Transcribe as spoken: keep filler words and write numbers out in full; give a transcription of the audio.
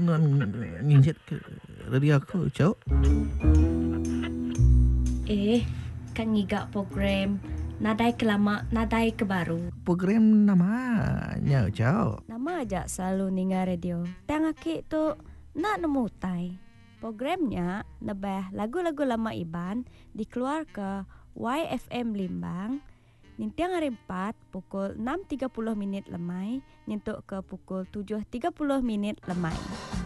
nginjit ke radio aku, Cok. Eh, kan ngigak program nadai ke lama, nadai ke baru. Program namanya, Cok. Nama aja selalu ninga radio. Tang aki tu nak nemu tai. Programnya nebah lagu-lagu lama Iban dikeluar ke Y F M Limbang. Nintiang hari empat pukul enam tiga puluh minit lemai, nyentuk ke pukul tujuh tiga puluh minit lemai.